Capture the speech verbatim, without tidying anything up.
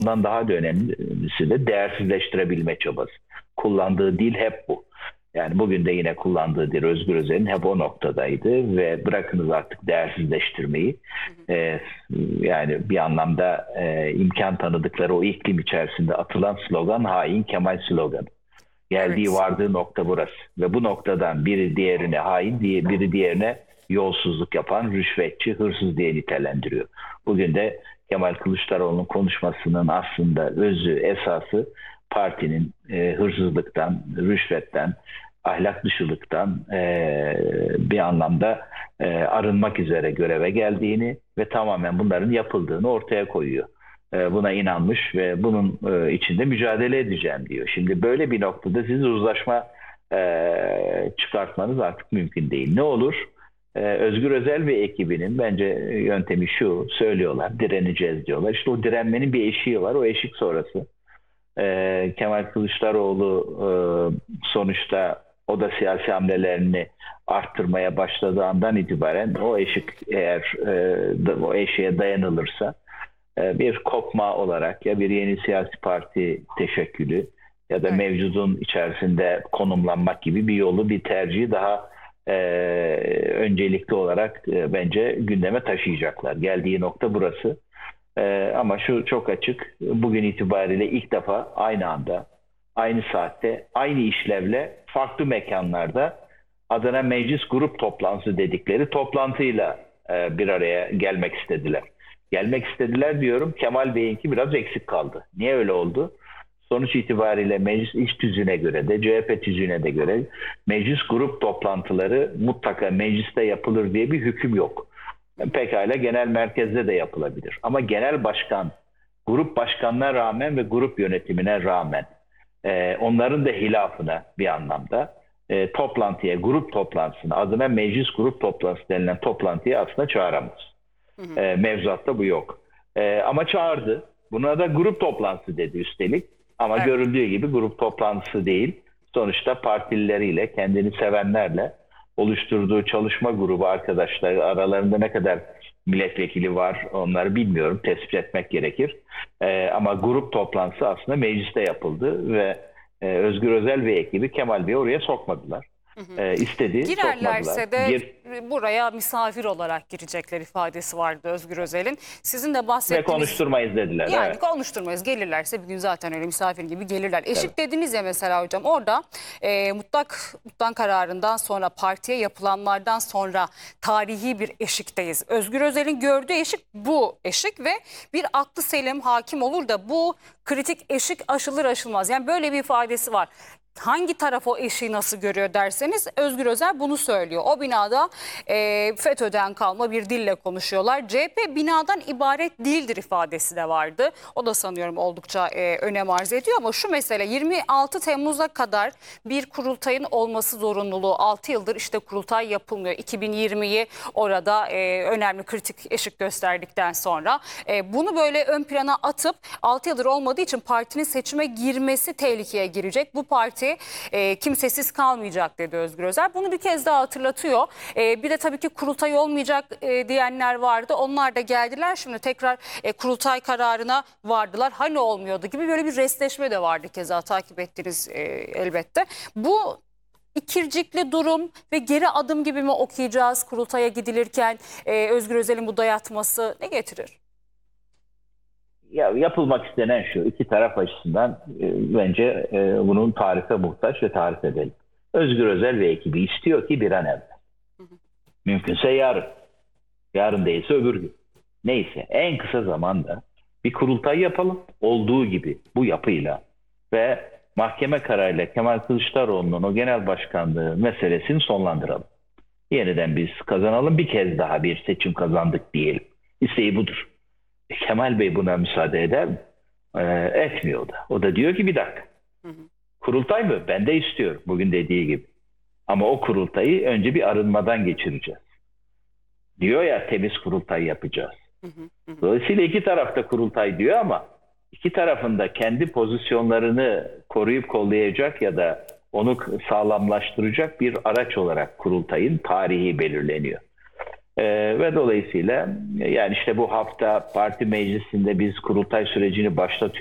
Ondan daha da önemlisi de değersizleştirebilme çabası. Kullandığı dil hep bu. Yani bugün de yine kullandığı dil Özgür Özel'in hep o noktadaydı ve bırakınız artık değersizleştirmeyi. Ee, yani bir anlamda e, imkan tanıdıkları o iklim içerisinde atılan slogan hain Kemal sloganı. Geldiği Evet. vardığı nokta burası. Ve bu noktadan biri diğerine hain, biri diğerine yolsuzluk yapan, rüşvetçi, hırsız diye nitelendiriyor. Bugün de Kemal Kılıçdaroğlu'nun konuşmasının aslında özü, esası partinin e, hırsızlıktan, rüşvetten, ahlak dışılıktan e, bir anlamda e, arınmak üzere göreve geldiğini ve tamamen bunların yapıldığını ortaya koyuyor. E, buna inanmış ve bunun e, içinde mücadele edeceğim diyor. Şimdi böyle bir noktada siz uzlaşma e, çıkartmanız artık mümkün değil. Ne olur? Ee, Özgür Özel ve ekibinin bence yöntemi şu, söylüyorlar, direneceğiz diyorlar. İşte o direnmenin bir eşiği var, o eşik sonrası. Ee, Kemal Kılıçdaroğlu e, sonuçta o da siyasi hamlelerini arttırmaya başladığı andan itibaren o eşik eğer e, o eşiğe dayanılırsa e, bir kopma olarak ya bir yeni siyasi parti teşekkülü ya da Evet. mevcudun içerisinde konumlanmak gibi bir yolu, bir tercihi daha Ee, öncelikli olarak e, bence gündeme taşıyacaklar. Geldiği nokta burası. Ee, ama şu çok açık. Bugün itibariyle ilk defa aynı anda, aynı saatte, aynı işlevle farklı mekanlarda adına meclis grup toplantısı dedikleri toplantıyla e, bir araya gelmek istediler. Gelmek istediler diyorum. Kemal Bey'inki biraz eksik kaldı. Niye öyle oldu? Sonuç itibariyle meclis iş tüzüğüne göre de C H P tüzüğüne de göre meclis grup toplantıları mutlaka mecliste yapılır diye bir hüküm yok. Pekala genel merkezde de yapılabilir. Ama genel başkan, grup başkanına rağmen ve grup yönetimine rağmen e, onların da hilafına bir anlamda e, toplantıya, grup toplantısına adına meclis grup toplantısı denilen toplantıya aslında çağıramaz. E, mevzuatta bu yok. E, ama çağırdı. Buna da grup toplantısı dedi üstelik. Ama Evet. görüldüğü gibi grup toplantısı değil. Sonuçta partilileriyle, kendini sevenlerle oluşturduğu çalışma grubu arkadaşlar aralarında ne kadar milletvekili var onları bilmiyorum. Tespit etmek gerekir. Ee, ama grup toplantısı aslında mecliste yapıldı ve e, Özgür Özel ve ekibi Kemal Bey'i oraya sokmadılar. E, istedi, sokmadılar. Girerlerse de Gir, buraya misafir olarak girecekler ifadesi vardı Özgür Özel'in. Sizin de ve bahsettiğiniz... konuşturmayız dediler. Yani Evet. konuşturmayız, gelirlerse bir gün zaten öyle misafir gibi gelirler. Eşik dediniz ya mesela hocam, orada e, mutlak mutlak kararından sonra partiye yapılanlardan sonra tarihi bir eşikteyiz. Özgür Özel'in gördüğü eşik bu eşik ve bir aklı selim hakim olur da bu kritik eşik aşılır aşılmaz. Yani böyle bir ifadesi var. Hangi taraf o eşiği nasıl görüyor derseniz Özgür Özel bunu söylüyor. O binada e, FETÖ'den kalma bir dille konuşuyorlar. C H P binadan ibaret değildir ifadesi de vardı. O da sanıyorum oldukça e, önem arz ediyor ama şu mesele yirmi altı Temmuz'a kadar bir kurultayın olması zorunluluğu. altı yıldır işte kurultay yapılmıyor. iki bin yirmiyi orada e, önemli kritik eşik gösterdikten sonra e, bunu böyle ön plana atıp altı yıldır olmadığı için partinin seçime girmesi tehlikeye girecek. Bu parti E, kimsesiz kalmayacak dedi Özgür Özel. Bunu bir kez daha hatırlatıyor. E, bir de tabii ki kurultay olmayacak e, diyenler vardı. Onlar da geldiler. Şimdi tekrar e, kurultay kararına vardılar. Hani olmuyordu gibi böyle bir restleşme de vardı keza takip ettiniz e, elbette. Bu ikircikli durum ve geri adım gibi mi okuyacağız kurultaya gidilirken e, Özgür Özel'in bu dayatması ne getirir? Ya yapılmak istenen şu, iki taraf açısından e, bence e, bunun tarife muhtaç ve tarif edelim. Özgür Özel ve ekibi istiyor ki bir an evvel. Mümkünse yarın. Yarın değilse öbür gün. Neyse en kısa zamanda bir kurultay yapalım. Olduğu gibi bu yapıyla ve mahkeme kararıyla Kemal Kılıçdaroğlu'nun o genel başkanlığı meselesini sonlandıralım. Yeniden biz kazanalım, bir kez daha bir seçim kazandık diyelim. İsteği budur. Kemal Bey buna müsaade eder mi? Ee, etmiyor da. O da diyor ki bir dakika. Hı hı. Kurultay mı? Ben de istiyorum. Bugün dediği gibi. Ama o kurultayı önce bir arınmadan geçireceğiz. Diyor ya temiz kurultay yapacağız. Hı hı hı. Dolayısıyla iki tarafta kurultay diyor ama iki tarafında kendi pozisyonlarını koruyup kollayacak ya da onu sağlamlaştıracak bir araç olarak kurultayın tarihi belirleniyor. E, ve dolayısıyla yani işte bu hafta parti meclisinde biz kurultay sürecini başlatıyoruz.